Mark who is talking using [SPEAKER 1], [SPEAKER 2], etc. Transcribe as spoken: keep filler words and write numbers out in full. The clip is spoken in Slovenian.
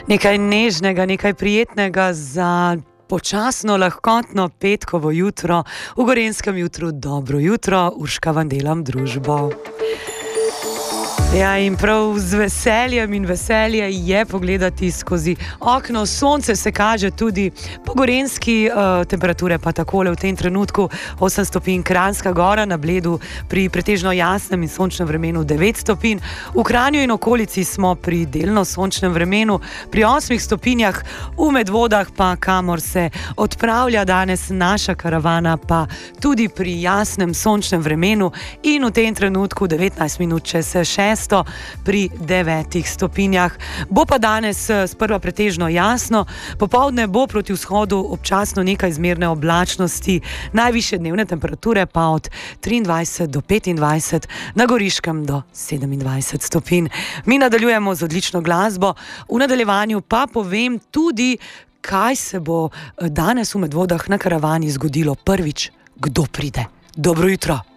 [SPEAKER 1] Nekaj nežnega, nekaj prijetnega za počasno, lahkotno petkovo jutro. V Gorenjskem jutru dobro jutro, Urška vam delam družbo. Ja, in prav z veseljem in veselje je pogledati skozi okno. Sonce se kaže tudi po Gorenjski, uh, temperature pa takole v tem trenutku osem stopinj Kranjska Gora, na Bledu pri pretežno jasnem in sončnem vremenu devet stopinj. V Kranju in okolici smo pri delno sončnem vremenu pri osmih stopinjah, v Medvodah pa, kamor se odpravlja danes naša karavana, pa tudi pri jasnem sončnem vremenu in v tem trenutku devetnajst minut čez šest pri devetih stopinjah. Bo pa danes sprva pretežno jasno, popoldne bo proti vzhodu občasno nekaj zmerne oblačnosti, najvišje dnevne temperature pa od triindvajset do petindvajset, na Goriškem do sedemindvajset stopinj. Mi nadaljujemo z odlično glasbo, v nadaljevanju pa povem tudi, kaj se bo danes v Medvodah na karavani zgodilo prvič, kdo pride. Dobro jutro.